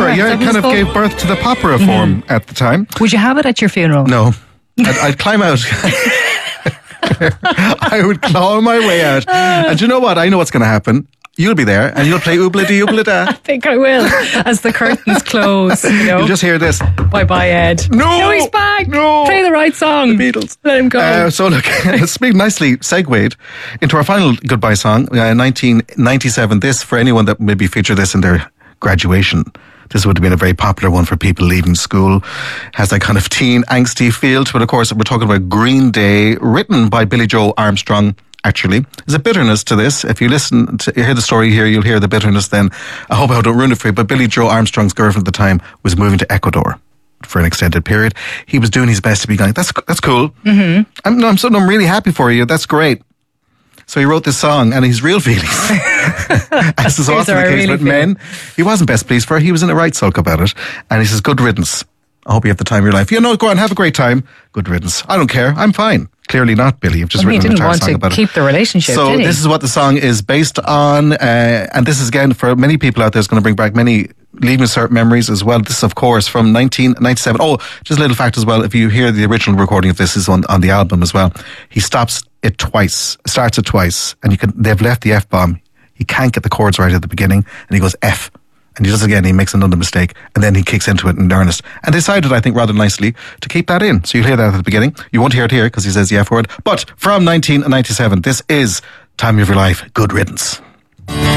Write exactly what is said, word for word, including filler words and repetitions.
yeah, yeah, it kind of gave birth to the pop reform mm-hmm. at the time. Would you have it at your funeral? No. I'd, I'd climb out. I would claw my way out. And you know what? I know what's going to happen. You'll be there and you'll play oobla dee oobla da. I think I will, as the curtains close. You know? You'll just hear this. Bye bye, Ed. No! No, he's back. No! Play the right song. The Beatles. Let him go. Uh, so look, it's been nicely segued into our final goodbye song, uh, nineteen ninety-seven. This, for anyone that maybe featured this in their graduation, this would have been a very popular one for people leaving school. Has that kind of teen angsty feel to it. Of course, we're talking about Green Day, written by Billy Joe Armstrong. Actually, there's a bitterness to this. If you listen to you hear the story here, you'll hear the bitterness then. I hope I don't ruin it for you, but Billy Joe Armstrong's girlfriend at the time was moving to Ecuador for an extended period. He was doing his best to be going, that's that's cool. Mm-hmm. I'm, no, I'm, so, I'm really happy for you. That's great. So he wrote this song and his real feelings, as is often the case really with feel. men, he wasn't best pleased for her. He was in a right sulk about it. And he says, good riddance. I hope you have the time of your life. You know, go on, have a great time. Good riddance. I don't care. I'm fine. Clearly not, Billy. You've just well, written an entire song about it. He didn't want to keep the relationship, So did he? this is what the song is based on. Uh, and this is, again, for many people out there, is going to bring back many leaving cert memories as well. This is, of course, from nineteen ninety-seven. Oh, just a little fact as well. If you hear the original recording of this, is on, on the album as well. He stops it twice, starts it twice, and you can. They've left the F-bomb. He can't get the chords right at the beginning, and he goes F. And he does it again, he makes another mistake, and then he kicks into it in earnest. And decided, I think, rather nicely to keep that in. So you'll hear that at the beginning. You won't hear it here because he says the F word. But from nineteen ninety-seven, this is Time of Your Life, Good Riddance.